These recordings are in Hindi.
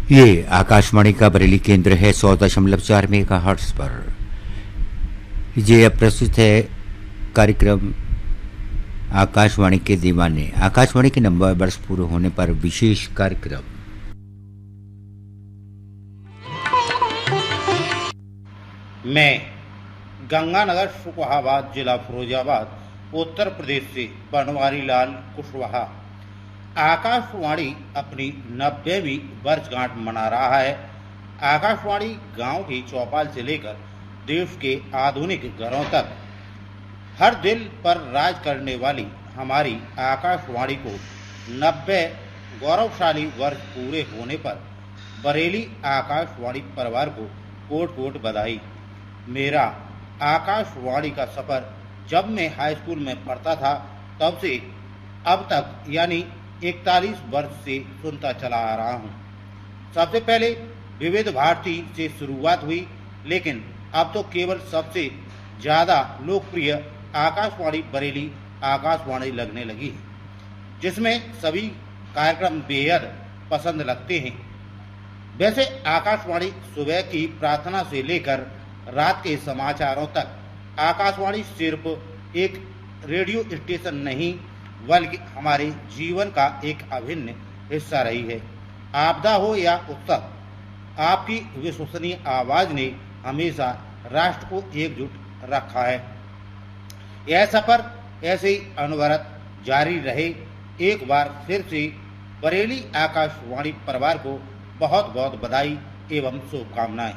ये आकाशवाणी का बरेली केंद्र है 100.4 मेगाहर्ट्ज पर। ये अब प्रस्तुत है कार्यक्रम आकाशवाणी के दीवाने। आकाशवाणी के 90 वर्ष पूरे होने पर विशेष कार्यक्रम। मैं गंगानगर शुकहाबाद जिला फिरोजाबाद उत्तर प्रदेश से बनवारी लाल कुशवाहा। आकाशवाणी अपनी 90वीं वर्षगांठ मना रहा है। आकाशवाणी गांव की चौपाल से लेकर देश के आधुनिक घरों तक हर दिल पर राज करने वाली हमारी आकाशवाणी को 90 गौरवशाली वर्ष पूरे होने पर बरेली आकाशवाणी परिवार को कोट कोट बधाई। मेरा आकाशवाणी का सफर जब मैं हाई स्कूल में पढ़ता था तब से अब तक यानी 41 वर्ष से सुनता चला आ रहा हूँ। सबसे पहले विविध भारती से शुरुआत हुई, लेकिन अब तो केवल सबसे ज़्यादा लोकप्रिय आकाशवाणी बरेली आकाशवाणी लगने लगी है, जिसमें सभी कार्यक्रम बेहद पसंद लगते हैं। वैसे आकाशवाणी सुबह की प्रार्थना से लेकर रात के समाचारों तक आकाशवाणी सिर्फ एक रेडियो स्टेशन नहीं बल्कि हमारे जीवन का एक अभिन्न हिस्सा रही है। आपदा हो या उत्सव, आपकी विश्वसनीय आवाज ने हमेशा राष्ट्र को एकजुट रखा है। यह सफर ऐसे ही अनवरत जारी रहे। एक बार फिर से बरेली आकाशवाणी परिवार को बहुत बहुत बधाई एवं शुभकामनाएं।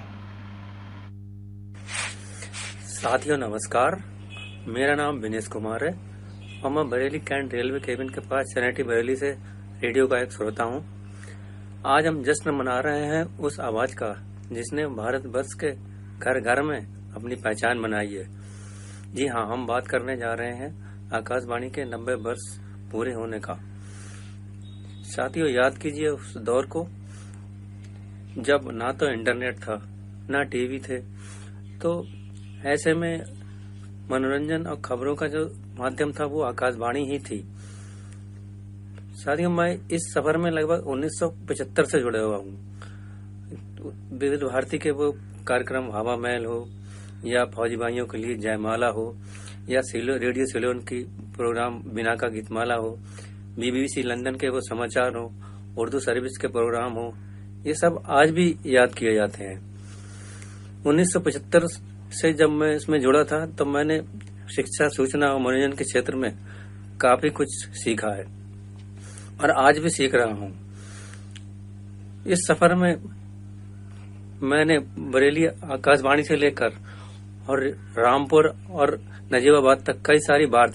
साथियों नमस्कार, मेरा नाम विनेश कुमार है और मैं बरेली कैंट रेलवे केबिन के पास चनेटी बरेली से रेडियो का एक श्रोता हूँ। आज हम जश्न मना रहे हैं उस आवाज का जिसने भारतवर्ष के घर घर में अपनी पहचान बनाई है। जी हाँ, हम बात करने जा रहे हैं आकाशवाणी के 90 वर्ष पूरे होने का। साथियों, याद कीजिए उस दौर को जब ना तो इंटरनेट था ना टीवी थे, तो ऐसे में मनोरंजन और खबरों का जो माध्यम था वो आकाशवाणी ही थी। साथियों, मैं इस सफर में लगभग 1975 से जुड़े हुआ हूँ। विविध भारती के वो कार्यक्रम हवा महल हो या फौजी भाइयों के लिए जयमाला हो या रेडियो सिलोन की प्रोग्राम बिना का गीतमाला हो, BBC लंदन के वो समाचार हो, उर्दू सर्विस के प्रोग्राम हो, ये सब आज भी याद किए जाते हैं। 1975 से जब मैं इसमें जुड़ा था तो मैंने शिक्षा, सूचना और मनोरंजन के क्षेत्र में काफी कुछ सीखा है और आज भी सीख रहा हूँ। इस सफर में मैंने बरेली आकाशवाणी से लेकर और रामपुर और नजीबाबाद तक कई सारी वार्ता